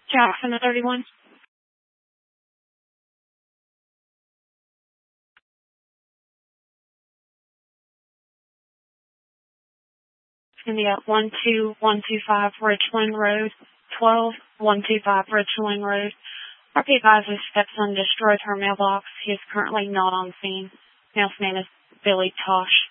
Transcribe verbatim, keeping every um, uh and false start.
Jackson to thirty-one. It's going to be at one two one two five Richland Road, twelve one two five Richland Road. R P advises stepson destroyed her mailbox. He is currently not on scene. Male's name is Billy Tosh.